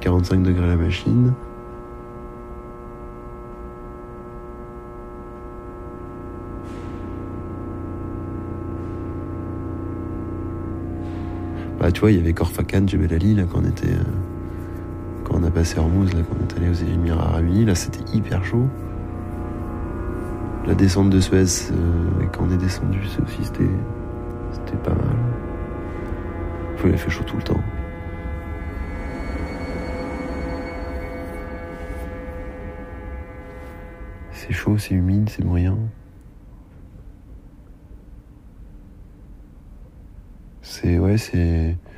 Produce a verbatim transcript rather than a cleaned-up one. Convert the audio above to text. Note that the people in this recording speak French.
quarante-cinq degrés la machine. Bah, tu vois, il y avait Corfacan, Jebel Ali, là, quand on était. Euh, quand on a passé Hormuz, là, quand on est allé aux Émirats Arabes Unis, là, c'était hyper chaud. La descente de Suez, euh, et quand on est descendu, c'est aussi, c'était. C'était pas mal. Enfin, il a fait chaud tout le temps. C'est chaud, c'est humide, c'est bruyant. C'est. Ouais, c'est.